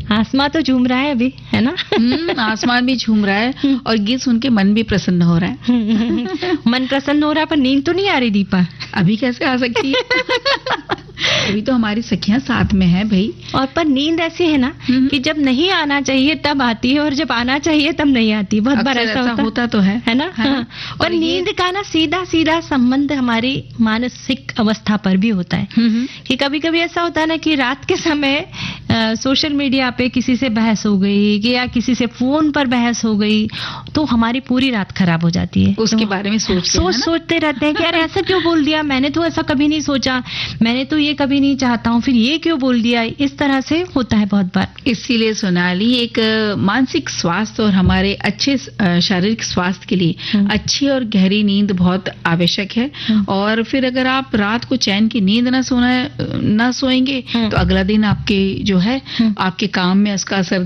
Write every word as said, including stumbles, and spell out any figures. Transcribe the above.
आसमां तो झूम रहा है अभी, है ना? हम्म, आसमान भी झूम रहा है और गीत सुन के मन भी प्रसन्न हो रहा है। मन प्रसन्न हो रहा है पर नींद तो नहीं आ रही दीपा। अभी कैसे आ सकती है? अभी तो हमारी सखियां साथ में है भाई। और पर नींद ऐसी है ना कि जब नहीं आना चाहिए तब आती है और जब आना चाहिए तब नहीं आती। बहुत बार ऐसा होता, होता तो है, है ना? है ना? पर नींद का ना सीधा सीधा संबंध हमारी मानसिक अवस्था पर भी होता है कि कभी कभी ऐसा होता है ना कि रात के समय आ, सोशल मीडिया पे किसी से बहस हो गई कि या किसी से फोन पर बहस हो गई तो हमारी पूरी रात खराब हो जाती है। उसके तो बारे में सोच सोच सोचते रहते हैं कि यार ऐसा क्यों बोल दिया, मैंने तो ऐसा कभी नहीं सोचा, मैंने तो ये कभी नहीं चाहता हूँ, फिर ये क्यों बोल दिया। इस तरह से होता है बहुत बार। इसीलिए सोनाली, एक मानसिक स्वास्थ्य और हमारे अच्छे शारीरिक स्वास्थ्य के लिए अच्छी और गहरी नींद बहुत आवश्यक है। और फिर अगर आप रात को चैन की नींद ना सोना ना सोएंगे तो अगला दिन आपके जो है आपके काम में उसका असर